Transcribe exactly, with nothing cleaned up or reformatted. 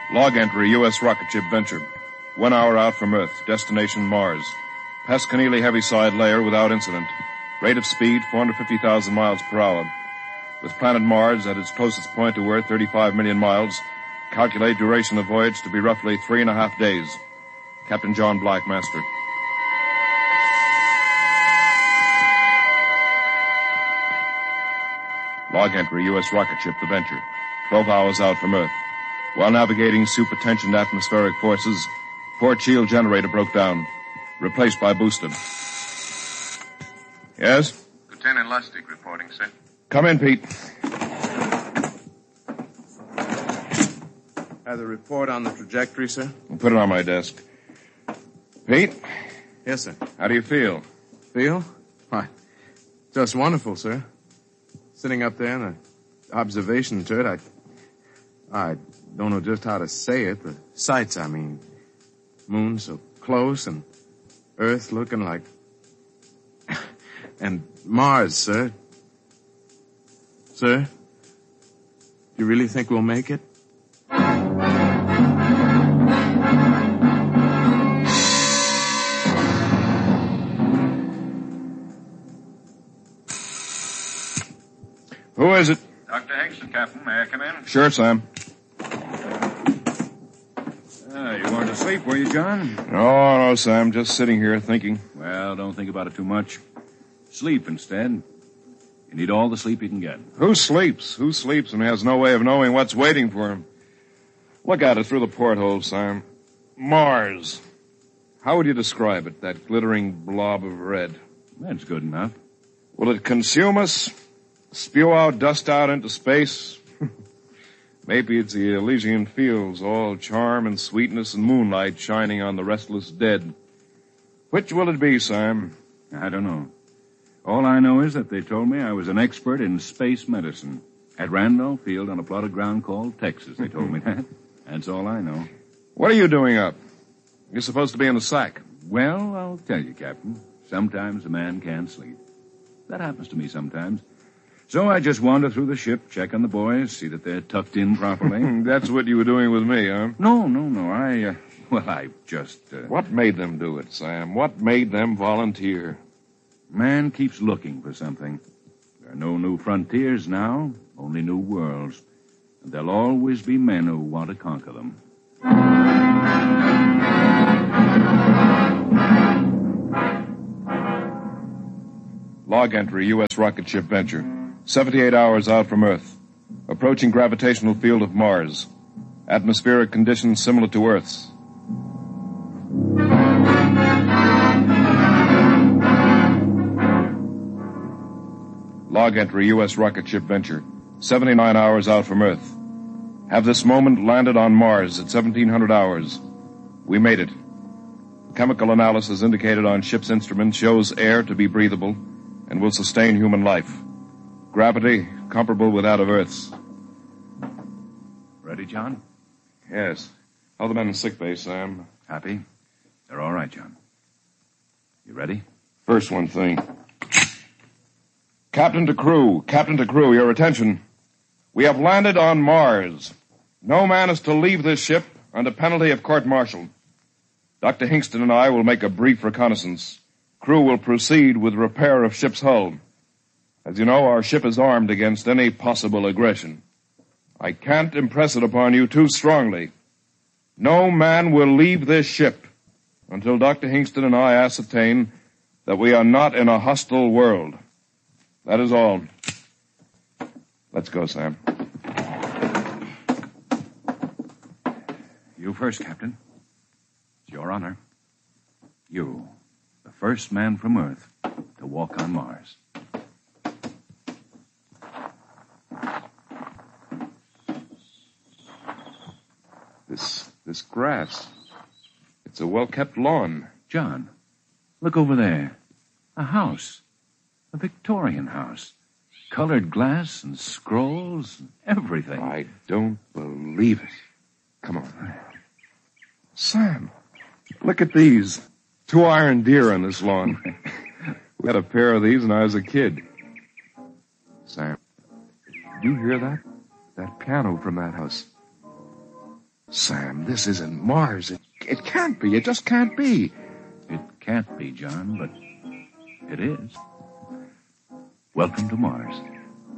Log entry, U S rocket ship Venture. One hour out from Earth. Destination Mars. Past Keneally Heaviside layer without incident. Rate of speed, four hundred fifty thousand miles per hour. With planet Mars at its closest point to Earth, thirty-five million miles. Calculate duration of voyage to be roughly three and a half days. Captain John Black, master. Log entry, U S rocket ship The Venture. Twelve hours out from Earth. While navigating super-tensioned atmospheric forces, port shield generator broke down. Replaced by booster. Yes? Lieutenant Lustig reporting, sir. Come in, Pete. Have the report on the trajectory, sir? I'll put it on my desk. Pete? Yes, sir. How do you feel? Feel? Why, just wonderful, sir. Sitting up there in the observation turret, I... I don't know just how to say it. The sights, I mean. Moon so close and Earth looking like... and Mars, sir. Sir? You really think we'll make it? Who is it? Doctor Hingston, Captain. May I come in? Sure, Sam. Ah, you weren't asleep, were you, John? No, no, Sam. Just sitting here thinking. Well, don't think about it too much. Sleep instead. You need all the sleep you can get. Who sleeps? Who sleeps and has no way of knowing what's waiting for him? Look at it through the porthole, Sam. Mars. How would you describe it, that glittering blob of red? That's good enough. Will it consume us? Spew out dust out into space? Maybe it's the Elysian fields, all charm and sweetness and moonlight shining on the restless dead. Which will it be, Sam? I don't know. All I know is that they told me I was an expert in space medicine. At Randolph Field on a plot of ground called Texas, they told me that. That's all I know. What are you doing up? You're supposed to be in the sack. Well, I'll tell you, Captain. Sometimes a man can't sleep. That happens to me sometimes. So I just wander through the ship, check on the boys, see that they're tucked in properly. That's what you were doing with me, huh? No, no, no. I, uh, well, I just... Uh... What made them do it, Sam? What made them volunteer? Man keeps looking for something. There are no new frontiers now, only new worlds. And there'll always be men who want to conquer them. Log entry, U S rocket ship Venture. seventy-eight hours out from Earth. Approaching gravitational field of Mars. Atmospheric conditions similar to Earth's. Log entry, U S rocket ship Venture. seventy-nine hours out from Earth. Have this moment landed on Mars at seventeen hundred hours. We made it. Chemical analysis indicated on ship's instruments shows air to be breathable and will sustain human life. Gravity comparable with that of Earth's. Ready, John? Yes. How are the men in sick bay, Sam? Happy? They're all right, John. You ready? First one thing. Captain to crew, Captain to crew, your attention. We have landed on Mars. No man is to leave this ship under penalty of court-martial. Doctor Hingston and I will make a brief reconnaissance. Crew will proceed with repair of ship's hull. As you know, our ship is armed against any possible aggression. I can't impress it upon you too strongly. No man will leave this ship until Doctor Hingston and I ascertain that we are not in a hostile world. That is all. Let's go, Sam. You first, Captain. It's your honor. You, the first man from Earth to walk on Mars. This, this grass. It's a well-kept lawn. John, look over there. A house. A Victorian house. Colored glass and scrolls and everything. I don't believe it. Come on. Sam, look at these. Two iron deer on this lawn. We had a pair of these when I was a kid. Sam, did you hear that? That piano from that house. Sam, this isn't Mars. It, it can't be. It just can't be. It can't be, John, but it is. Welcome to Mars.